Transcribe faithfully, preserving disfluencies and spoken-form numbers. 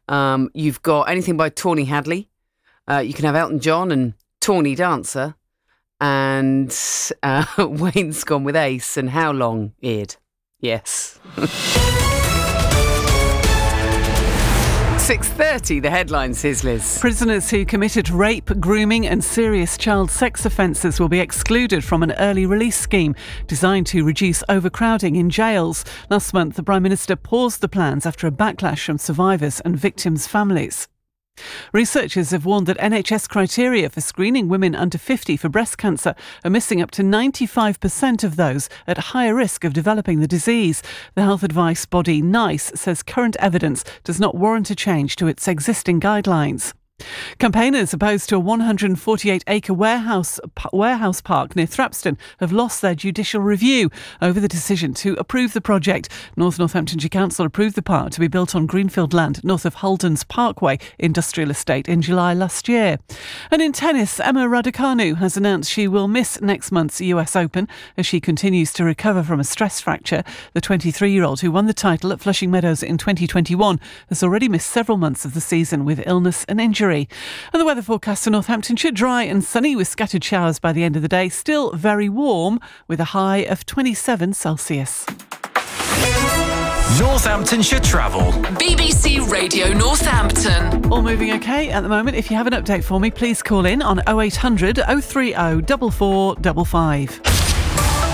Um, you've got anything by Tawny Hadley. Uh, you can have Elton John and Tawny Dancer. And uh, Wayne's gone with Ace and How Long Eared. Yes. six thirty, the headlines, here's Liz. Prisoners who committed rape, grooming and serious child sex offences will be excluded from an early release scheme designed to reduce overcrowding in jails. Last month, the Prime Minister paused the plans after a backlash from survivors and victims' families. Researchers have warned that N H S criteria for screening women under fifty for breast cancer are missing up to ninety-five percent of those at higher risk of developing the disease. The health advice body NICE says current evidence does not warrant a change to its existing guidelines. Campaigners opposed to a one hundred forty-eight acre warehouse warehouse park near Thrapston have lost their judicial review over the decision to approve the project. North Northamptonshire Council approved the park to be built on greenfield land north of Holden's Parkway Industrial Estate in July last year. And in tennis, Emma Raducanu has announced she will miss next month's U S Open as she continues to recover from a stress fracture. The twenty-three-year-old who won the title at Flushing Meadows in twenty twenty-one has already missed several months of the season with illness and injury. And the weather forecast for Northamptonshire, dry and sunny with scattered showers by the end of the day. Still very warm with a high of twenty-seven Celsius. Northamptonshire Travel. B B C Radio Northampton. All moving okay at the moment. If you have an update for me, please call in on oh eight hundred, oh three oh, four four five five.